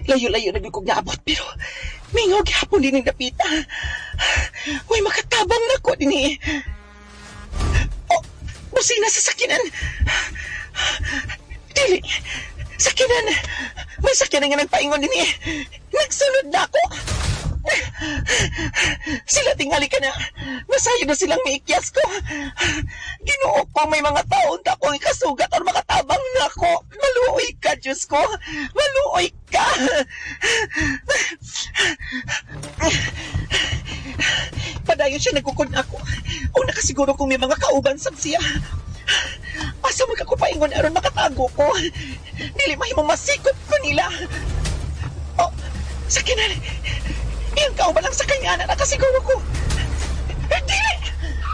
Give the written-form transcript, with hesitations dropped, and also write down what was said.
Layo-layo na bigog naabot, pero mingaw gihapon din ang dapita. Uy, makatabang na ko din eh. Oh, busina sa sakinan. Dili, sakinan. May sakinan nga nagpaingon din eh. Nagsunod na ako. Sila tingali ka na. Masayo na silang maikyas ko. Ginoo ko may mga taon ta akong ikasugat or makatabang na ako. Maluoy ka, Diyos ko. Maluoy ka. Padayon siya nagkukod na ako. O nakasiguro kung may mga kauban sab siya. Asa magkakupaingon aron makatago ko. Dili mahimong masikop ko nila. Oh, sakinan. Iyan ka ba lang sa kanya na nakasiguro ko.